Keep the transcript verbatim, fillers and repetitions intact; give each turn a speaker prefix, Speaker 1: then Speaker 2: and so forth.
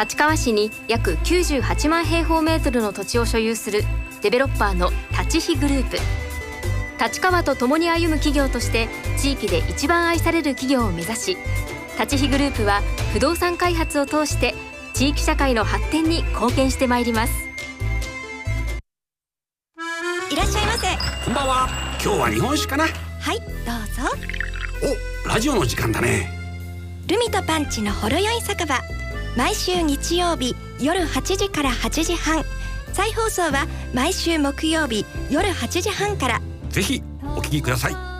Speaker 1: 立川市に約きゅうじゅうはちまん平方メートルの土地を所有するデベロッパーの立飛グループ。立川と共に歩む企業として地域で一番愛される企業を目指し、立飛グループは不動産開発を通して地域社会の発展に貢献してまいります。
Speaker 2: いらっしゃいませ。
Speaker 3: こんばんは。今日は日本酒かな。
Speaker 2: はい、どうぞ。
Speaker 3: お、ラジオの時間だね。
Speaker 2: ルミとパンチのほろ酔い酒場、毎週日曜日夜はちじからはちじはん、再放送は毎週木曜日夜はちじはんから。
Speaker 3: ぜひお聞きください。